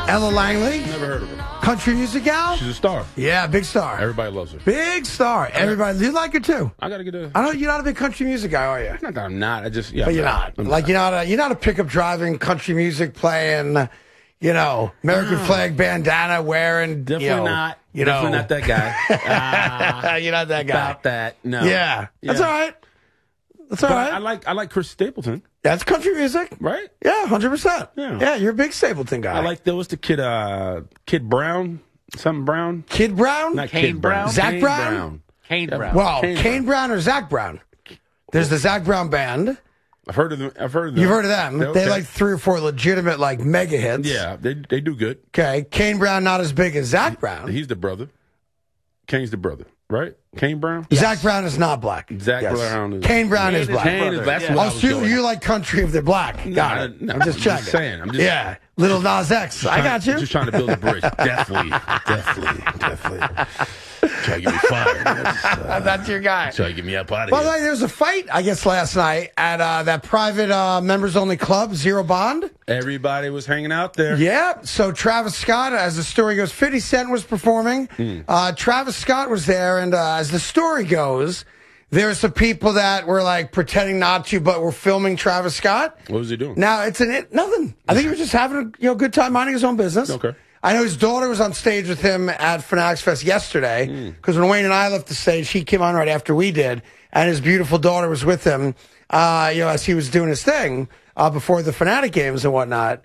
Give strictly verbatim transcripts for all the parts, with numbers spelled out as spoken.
Ella Langley. Never heard of her. Country music gal. She's a star. Yeah, big star. Everybody loves her. Big star. Everybody, you like her too. I gotta get a. I know you're not a big country music guy, are you? Not that I'm not. I just yeah. But I'm you're not. I'm Like you're not a you're not a pickup driving country music playing, you know, American flag bandana wearing. Definitely you know, not. You Definitely know. not that guy. Uh, You're not that guy. About that. No. Yeah, that's Yeah. all right. That's all But right. I like I like Chris Stapleton, That's country music, right? Yeah, hundred percent. Yeah. Yeah, you're a big Stapleton guy. I like there was the kid uh Kid Brown, something Brown. Kid Brown. Not Kane Kid Brown. Brown? Zach Kane Brown? Kane Yeah. Brown. Well, Kane Kane, Brown. Brown or Zach Brown. There's the Zach Brown band. I've heard of them. I've heard of them. You've heard of them. They're They okay. like three or four legitimate like mega hits. Yeah, they they do good. Okay. Kane Brown not as big as Zach Brown. He's the brother. Kane's the brother, right? Kane Brown. Zach Brown is not black. Zach Brown is- Kane Brown Kane is is black. Kane is. brother, That's yeah. what I Oh, was so you, doing. you like country if they're black. Got Nah, it. no, I'm just I'm checking. just saying. I'm just- yeah. Little Nas X. I got you. Just trying to build a bridge. definitely, definitely, definitely. Try to get me fired. That's, uh, That's your guy. try to get me up out of By the here. way, there was a fight, I guess, last night at uh, that private uh, members-only club, Zero Bond. Everybody was hanging out there. Yeah. So Travis Scott, as the story goes, fifty Cent was performing. Uh, Travis Scott was there, and uh, as the story goes, there were some people that were like pretending not to, but were filming Travis Scott. What was he doing? Now it's an it, nothing. I think he was just having a you know good time minding his own business. Okay. I know his daughter was on stage with him at Fanatics Fest yesterday because when Wayne and I left the stage, he came on right after we did, and his beautiful daughter was with him. Uh, you know, as he was doing his thing uh, before the Fanatic games and whatnot.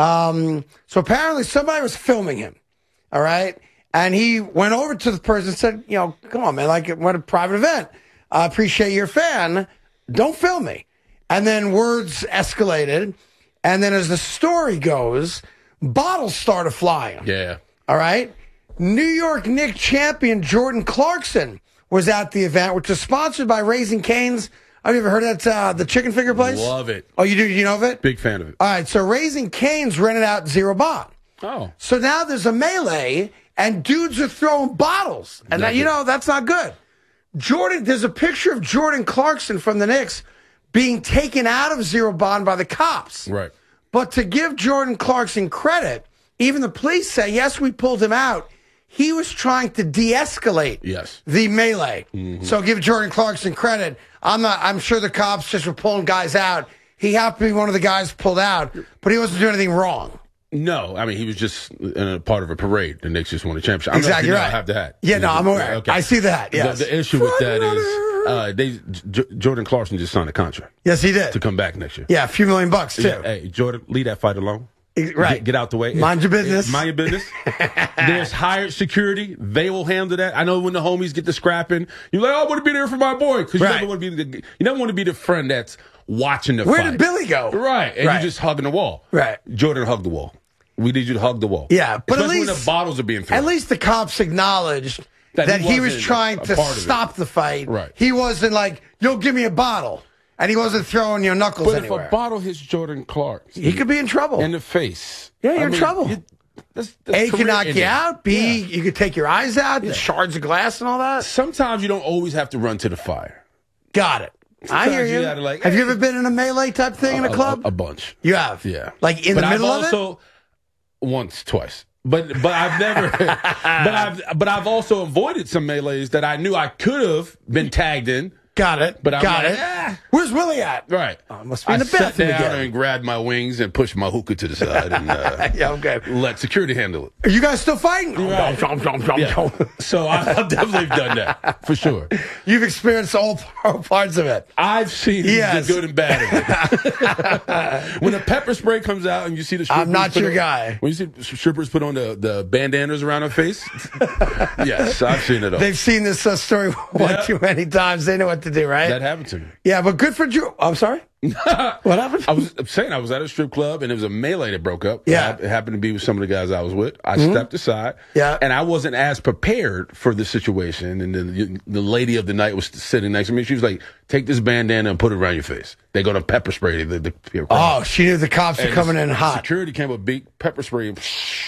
Um, so apparently somebody was filming him. All right, and he went over to the person and said, "You know, come on, man, like what a private event. I appreciate you're a fan. Don't film me." And then words escalated. And then as the story goes, bottles started flying. Yeah. All right. New York Knicks champion Jordan Clarkson was at the event, which was sponsored by Raising Cane's. Have you ever heard of that, uh, the chicken finger place? Love it. Oh, you do? You know of it? Big fan of it. All right. So Raising Cane's rented out Zero Bond. Oh. So now there's a melee, and dudes are throwing bottles. And that, you know, that's not good. Jordan, there's a picture of Jordan Clarkson from the Knicks being taken out of Zero Bond by the cops. Right. But to give Jordan Clarkson credit, even the police say, yes, we pulled him out. He was trying to de-escalate Yes. the melee. Mm-hmm. So give Jordan Clarkson credit. I'm not, I'm sure the cops just were pulling guys out. He happened to be one of the guys pulled out, but he wasn't doing anything wrong. No, I mean he was just in a part of a parade. The Knicks just won a championship. I don't know if Exactly you know right. I have the hat. Yeah, no, I'm aware. Okay. I see that. Yes. The, the issue with that is uh, they J- Jordan Clarkson just signed a contract Yes, he did. to come back next year. Yeah, a few million bucks too. Yeah, hey, Jordan, leave that fight alone. Right. Get, get out the way. Mind your business. Mind your business. There's hired security. They will handle that. I know when the homies get the scrapping, you're like, oh, I want to be there for my boy. Because you Right. never want to be the, you never want to be the friend that's watching the Where fight. did Billy go? Right. And Right. you're just hugging the wall. Right. Jordan hugged the wall. We need you to hug the wall. Yeah, but Especially at least when the bottles are being thrown. At least the cops acknowledged that, That he he, was wasn't trying a to part of it. stop the fight. Right. He wasn't like, yo, give me a bottle. And he wasn't throwing your knuckles But anywhere. if a bottle hits Jordan Clark he could be in trouble. in the face, Yeah, you're I in mean, trouble. you- that's, that's A, can career knock you ending. out. B, Yeah. you could take your eyes out, the shards of glass and all that. Sometimes you don't always have to run to the fire. Got it. I hear Sometimes you. you gotta, like, have you hey. ever been in a melee type thing in a club? A, a bunch. You have? Yeah. Like in but the middle I've of it? also, once, twice. But but I've never but I've but I've also avoided some melees that I knew I could have been tagged in. Got it. But I'm Got like, it. ah. Where's Willie at? Right. Oh, must be in I the bathroom sat down again. and grabbed my wings and pushed my hookah to the side and uh, Yeah, okay. let security handle it. Are you guys still fighting? Right. Yeah. So I- I've definitely done that for sure. You've experienced all parts of it. I've seen Yes. the good and bad of it. When the pepper spray comes out and you see the strippers I'm not put your on- guy. When you see strippers put on the, the bandanas around their face, yes, I've seen it all. They've seen this uh, story one Yeah. too many times. They know what to do, right? That happened to me. Yeah, but good for Drew. I'm sorry. What happened? I was saying I was at a strip club and there was a melee that broke up. Yeah. Mm-hmm. It happened to be with some of the guys I was with. I stepped aside. Yeah. And I wasn't as prepared for the situation. And the, the lady of the night was sitting next to me. She was like, take this bandana and put it around your face. They're going to pepper spray the, the, the Oh, she knew the cops were And coming in hot. Security came with big pepper spray. And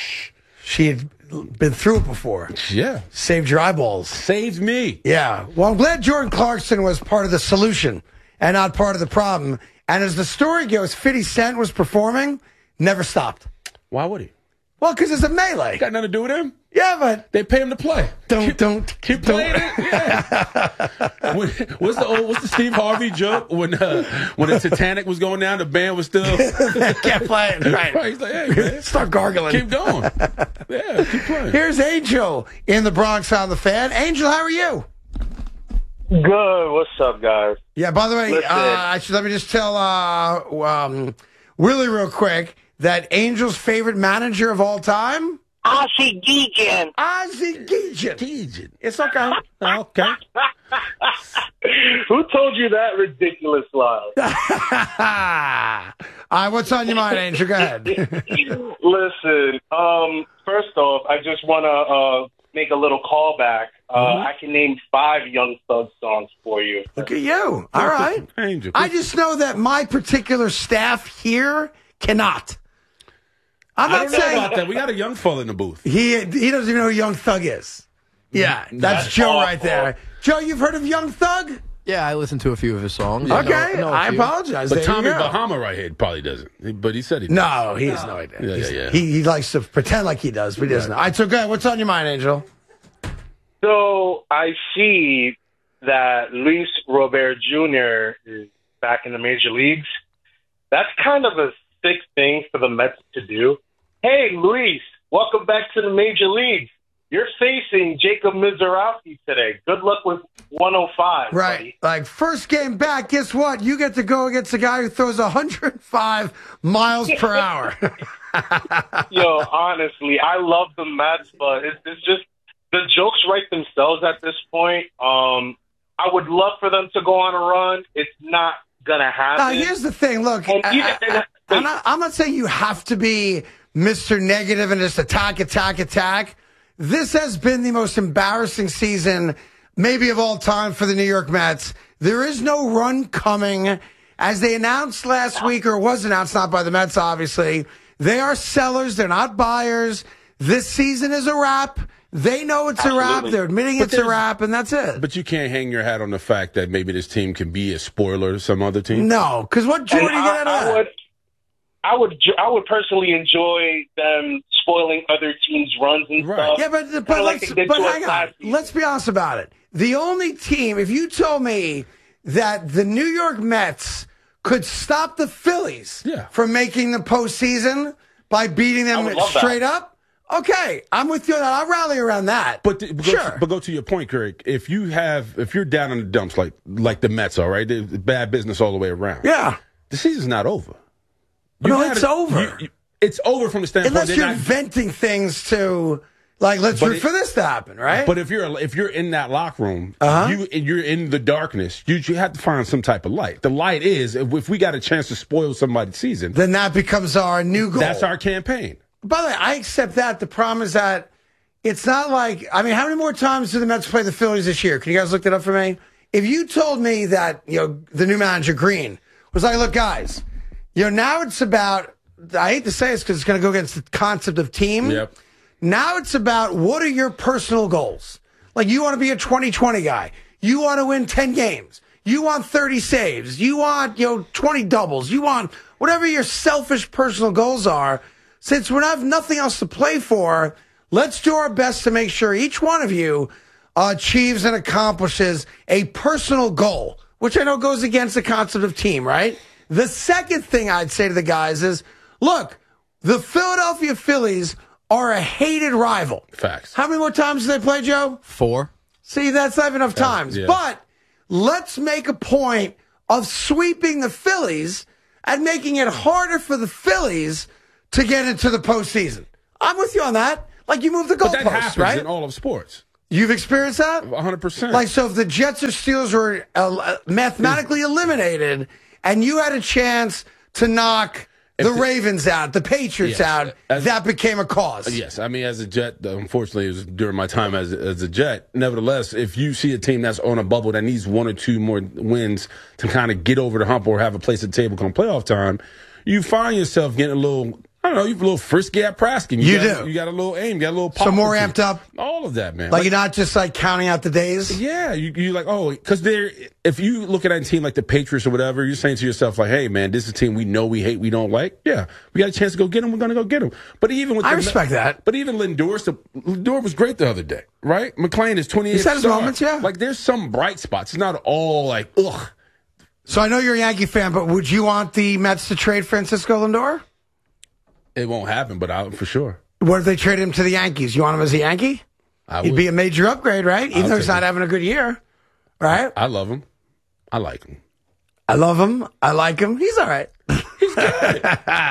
She had been through it before. yeah. Saved your eyeballs. Saved me. Yeah. Well, I'm glad Jordan Clarkson was part of the solution and not part of the problem. And as the story goes, fifty Cent was performing, never stopped. Why would he? Well, because it's a melee. Got nothing to do with him. Yeah, but They pay him to play. don't keep, don't keep don't. playing it. Yeah. when, what's the old, what's the Steve Harvey joke when uh, when the Titanic was going down, the band was still Kept playing. Right. right. He's like, hey man, Start gargling. keep going. Yeah, keep playing. Here's Angel in the Bronx on the Fan. Angel, how are you? Good. What's up, guys? Yeah. By the way, uh, Listen. I should, let me just tell uh, um, Willie real quick that Angel's favorite manager of all time, Ozzie Guillen. Ozzie Guillen. Guillen. It's okay. Okay. Who told you that ridiculous lie? All right, what's on your mind, Angel? Go ahead. Listen, um, first off, I just want to uh, make a little callback. Uh, Mm-hmm. I can name five Young Thug songs for you. Look at you. All right. Angel. I just know that my particular staff here cannot. I'm I not don't know saying about that. We got a young fella in the booth. he he doesn't even know who Young Thug is. Yeah, that's, That's Joe awful. right there. Joe, you've heard of Young Thug? Yeah, I listened to a few of his songs. I Okay, know- know a I few. apologize. But There Tommy you go. Bahama right here probably doesn't. But he said he did. No, he has no idea. Yeah, He's- yeah, yeah. He, he likes to pretend like he does, but he doesn't know. All right, so go ahead. What's on your mind, Angel? So I see that Luis Robert Junior is back in the major leagues. That's kind of a sick thing for the Mets to do. Hey, Luis, welcome back to the major leagues. You're facing Jacob Mizorowski today. Good luck with one oh five, Right. buddy. Like, first game back, guess what? You get to go against a guy who throws one hundred five miles per hour. Yo, honestly, I love the Mets, but it's, it's just the jokes write themselves at this point. Um, I would love for them to go on a run. It's not gonna happen. Now, here's the thing. Look, And I, even- I, I, am not, I'm not saying you have to be Mister Negative and just attack, attack, attack. This has been the most embarrassing season, maybe of all time, for the New York Mets. There is no run coming. As they announced last week, or was announced, not by the Mets, obviously, they are sellers. They're not buyers. This season is a wrap. They know it's a wrap. Absolutely. They're admitting But it's a there's- wrap, and that's it. But you can't hang your hat on the fact that maybe this team can be a spoiler to some other team. No, because what joy And do you get out I, of I that? would, I would, ju- I would personally enjoy them spoiling other teams' runs and Right. stuff. Yeah, but but Kinda like let's they did but to us hang on. last season. Let's be honest about it. The only team, if you told me that the New York Mets could stop the Phillies Yeah. from making the postseason by beating them would love that. straight up, okay, I'm with you on that. I'll rally around that. But, th- but, go sure. to, but go to your point, Craig. If you have, if you're down in the dumps like like the Mets are, right? They're bad business all the way around. yeah. The season's not over. No, gotta- it's over. you- you- it's over from the standpoint. Unless they're you're not- inventing things to, like, let's But root it- for this to happen, right? But if you're if you're in that locker room, Uh-huh. you and you're in the darkness. You you have to find some type of light. The light is if, if we got a chance to spoil somebody's season, then that becomes our new goal. that's our campaign. By the way, I accept that. The problem is that it's not like, I mean, how many more times do the Mets play the Phillies this year? Can you guys look that up for me? If you told me that, you know, the new manager, Green, was like, look, guys, you know, now it's about, I hate to say this because it's going to go against the concept of team. Yep. Now it's about what are your personal goals? Like, you want to be a twenty twenty guy. You want to win ten games. You want thirty saves. You want, you know, twenty doubles. You want whatever your selfish personal goals are. Since we have nothing else to play for, let's do our best to make sure each one of you uh, achieves and accomplishes a personal goal, which I know goes against the concept of team, right? The second thing I'd say to the guys is, look, the Philadelphia Phillies are a hated rival. Facts. How many more times do they play, Joe? Four. See, that's not enough times. yeah. But let's make a point of sweeping the Phillies and making it harder for the Phillies to get into the postseason. I'm with you on that. Like, you move the But that goalposts, happens right? in all of sports. You've experienced that? one hundred percent. Like, so if the Jets or Steelers were uh, mathematically eliminated and you had a chance to knock the, the- Ravens out, the Patriots Yes. out, As- that became a cause. Yes, I mean, as a Jet, unfortunately, it was during my time as as a Jet. Nevertheless, if you see a team that's on a bubble that needs one or two more wins to kind of get over the hump or have a place at the table come playoff time, you find yourself getting a little I don't know. You're a little frisky at Praskin. You got, do. You got a little aim. You got a little pop. So more to you. amped up? All of that, man. Like, you're not just like counting out the days? Yeah, you you like oh, because they're if you look at a team like the Patriots or whatever, you're saying to yourself like, hey man, this is a team we know we hate, we don't like. Yeah, we got a chance to go get them. We're gonna go get them. But even with I the, respect that. But even Lindor, the, Lindor was great the other day, right? McClain is twenty-eight. He's had his star. moments, yeah. Like there's some bright spots. It's not all like ugh. So I know you're a Yankee fan, but would you want the Mets to trade Francisco Lindor? It won't happen, but I for sure. What if they trade him to the Yankees? You want him as a Yankee? I He'd would. be a major upgrade, right? Even I'll though he's take not it. having a good year, right? I love him. I like him. I love him. I like him. He's all right. He's good.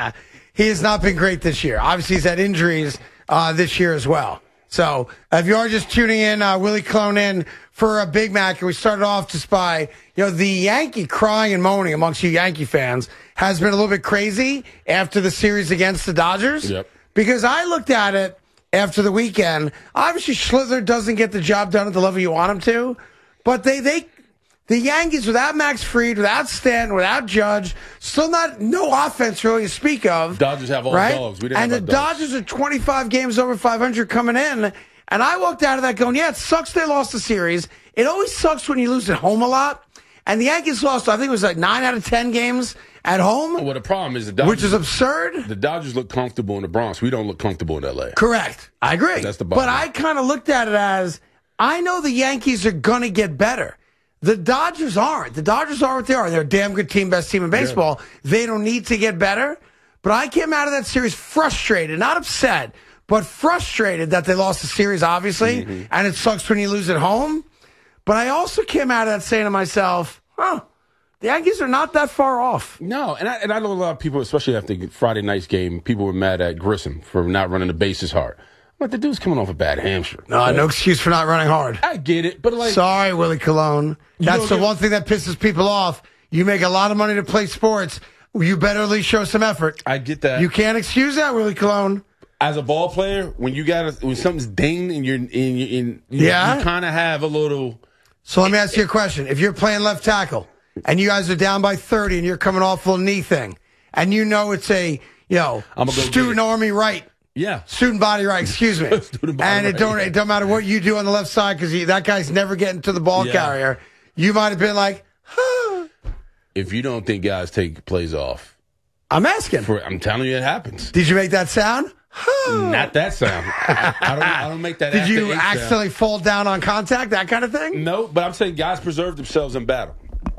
He has not been great this year. Obviously, he's had injuries uh, this year as well. So if you are just tuning in, uh, Willie Clone in for a Big Mac, and we started off just by, you know, the Yankee crying and moaning amongst you Yankee fans has been a little bit crazy after the series against the Dodgers. Yep. Because I looked at it after the weekend. Obviously, Schlitzer doesn't get the job done at the level you want him to, but they, they, the Yankees without Max Fried, without Stanton, without Judge, still not, no offense really to speak of. Dodgers have all right? dogs. We didn't and have the our dogs. Dodgers are twenty-five games over five hundred coming in. And I walked out of that going, yeah, it sucks they lost the series. It always sucks when you lose at home a lot. And the Yankees lost, I think it was like nine out of ten games at home, Well, the problem is the Dodgers, which is absurd. the Dodgers look comfortable in the Bronx. We don't look comfortable in L A. Correct. I agree. That's the bottom But line. I kind of looked at it as, I know the Yankees are going to get better. The Dodgers aren't. The Dodgers are what they are. They're a damn good team, best team in baseball. They don't need to get better. But I came out of that series frustrated, not upset, but frustrated that they lost the series, obviously. Mm-hmm. And it sucks when you lose at home. But I also came out of that saying to myself, huh, the Yankees are not that far off. No, and I, and I know a lot of people, especially after Friday night's game, people were mad at Grissom for not running the bases hard. But the dude's coming off a bad hamstring. No, no excuse for not running hard. I get it, but like, Sorry, Willie Colon. That's don't the get- one thing that pisses people off. You make a lot of money to play sports. You better at least show some effort. I get that. You can't excuse that, Willie Colon. As a ball player, when you got when something's dinged and you're in, in, in you, Yeah? you kind of have a little. So let me ask you a question. If you're playing left tackle and you guys are down by thirty and you're coming off a little knee thing, and you know it's a, you know, I'm gonna go student get it. army right, Yeah. student body right, excuse me. Student body and it right, don't yeah. it don't matter what you do on the left side because that guy's never getting to the ball Yeah. carrier. You might have been like, huh. If you don't think guys take plays off, I'm asking. for I'm telling you, it happens. Did you make that sound? Huh. Not that sound. I, I don't. I don't make that. Did after you eight sound. accidentally fall down on contact, that kind of thing? No, but I'm saying guys preserve themselves in battle.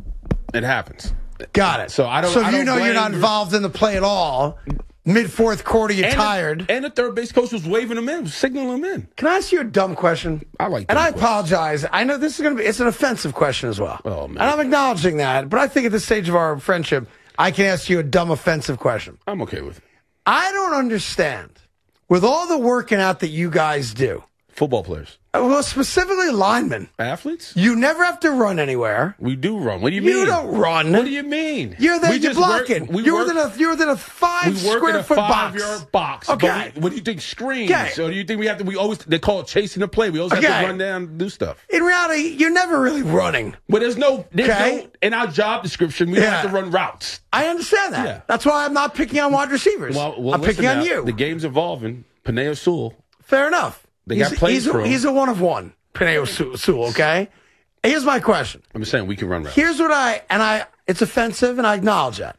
It happens. Got it. So I don't- So if I you don't know you're blame not you. involved in the play at all, mid fourth quarter, you're And tired. The, and the third base coach was waving them in, was signaling them in. Can I ask you a dumb question? I like And dumb I questions. apologize. I know this is going to be, it's an offensive question as well. Oh, man. And I'm acknowledging that. But I think at this stage of our friendship, I can ask you a dumb offensive question. I'm okay with it. I don't understand, with all the working out that you guys do, Football players, well, specifically linemen, athletes, you never have to run anywhere. we do run. What do you mean? You don't run. What do you mean? You're there, We you're just work- blocking. we you're, work- within a, you're within a five We work square in a foot box. five-yard box. but Okay. we- what do you think? Screens. Okay. Or do you think we have to? We always they call it chasing the play. We always have Okay. to run down and do stuff. In reality, you're never really running. But there's no, there's Okay. no in our job description. We Yeah. don't have to run routes. I understand that. Yeah. That's why I'm not picking on wide receivers. Well, well I'm listen picking on now. you. The game's evolving. Paneo Sewell. Fair enough. They he's, got plays he's, a, for him. he's a one of one, Paneo Su- Sewell, okay? Here's my question. I'm just saying we can run routes. Here's what I, and I, it's offensive, and I acknowledge that.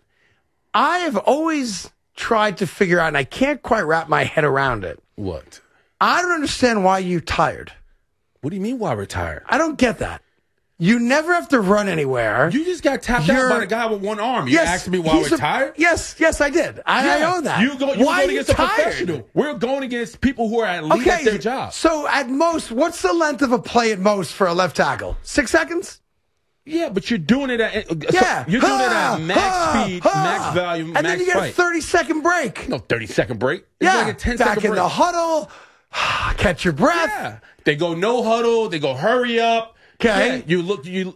I have always tried to figure out, and I can't quite wrap my head around it. What? I don't understand why you tired. What do you mean? Why retired? I don't get that. You never have to run anywhere. You just got tapped You're- out by the guy with one arm. You Yes, asked me why he's we're a- tired. Yes, yes, I did. I, I Yeah. own that. You go. You Why going are you against a tired? professional. We're going against people who are at least at their job. So at most, what's the length of a play at most for a left tackle? Six seconds? Yeah, but you're doing it at so Yeah. you're doing it Ha, at max ha, speed, ha. max volume, and max then you get fight. a thirty second break. No thirty second break. It's Yeah, like a ten back second in break. the huddle, catch your breath. Yeah, they go no huddle. They go hurry up. Okay. Yeah, you look. You